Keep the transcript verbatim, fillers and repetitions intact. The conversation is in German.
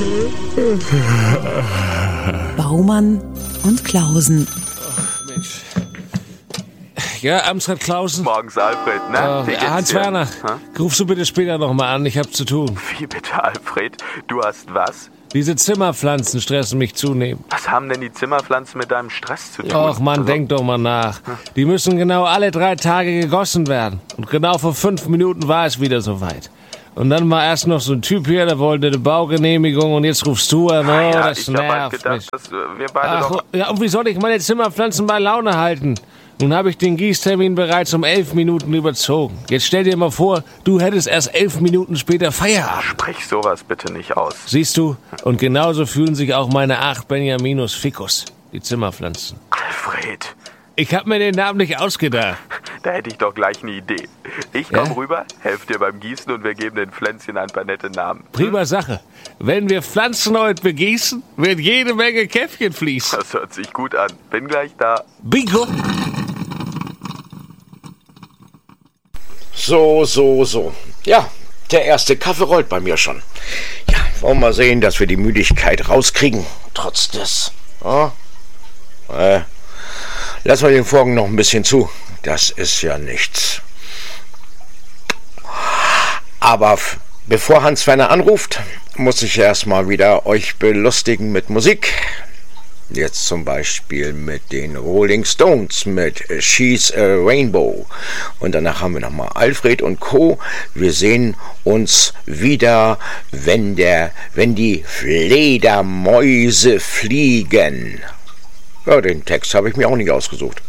Baumann und Klausen. Ach, Mensch. Ja, Amtsrat Klausen. Morgens, Alfred, ne? Oh, Hans-Werner, rufst du bitte später nochmal an, ich hab zu tun. Wie bitte, Alfred? Du hast was? Diese Zimmerpflanzen stressen mich zunehmend. Was haben denn die Zimmerpflanzen mit deinem Stress zu tun? Och Mann, also, denk doch mal nach. Die müssen genau alle drei Tage gegossen werden. Und genau vor fünf Minuten war es wieder soweit. Und dann war erst noch so ein Typ hier, der wollte eine Baugenehmigung und jetzt rufst du an. Oh, ja, das ich hab halt nervt gedacht, mich. dass wir beide Ach, doch... ja, und wie soll ich meine Zimmerpflanzen bei Laune halten? Nun habe ich den Gießtermin bereits um elf Minuten überzogen. Jetzt stell dir mal vor, du hättest erst elf Minuten später Feierabend. Sprich sowas bitte nicht aus. Siehst du? Und genauso fühlen sich auch meine acht Benjaminus Ficus, die Zimmerpflanzen. Alfred. Ich hab mir den Namen nicht ausgedacht. Da hätte ich doch gleich eine Idee. Ich komm Ja? rüber, helfe dir beim Gießen und wir geben den Pflänzchen ein paar nette Namen. Prima Sache. Wenn wir Pflanzen heute begießen, wird jede Menge Käffchen fließen. Das hört sich gut an. Bin gleich da. Bingo! So, so, so. Ja, der erste Kaffee rollt bei mir schon. Ja, wollen wir mal sehen, dass wir die Müdigkeit rauskriegen. Trotz des. Ja? Äh, lassen wir den Vorhang noch ein bisschen zu. Das ist ja nichts. Aber f- bevor Hans-Werner anruft, muss ich erstmal wieder euch belustigen mit Musik. Jetzt zum Beispiel mit den Rolling Stones mit She's a Rainbow. Und danach haben wir nochmal Alfred und Co. Wir sehen uns wieder, wenn der, wenn die Fledermäuse fliegen. Ja, den Text habe ich mir auch nicht ausgesucht.